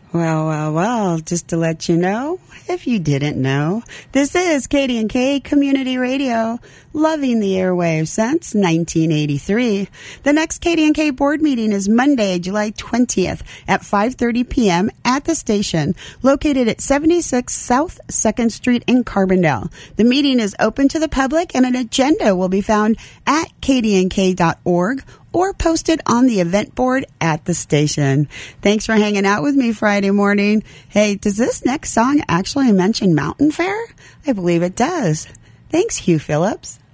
Well, just to let you know, if you didn't know, this is KDNK Community Radio, loving the airwaves since 1983. The next KDNK board meeting is Monday, July 20th at 5:30 p.m. at the station, located at 76 South 2nd Street in Carbondale. The meeting is open to the public, and an agenda will be found at kdnk.org or posted on the event board at the station. Thanks for hanging out with me Friday morning. Hey, does this next song actually mention Mountain Fair? I believe it does. Thanks, Hugh Phillips.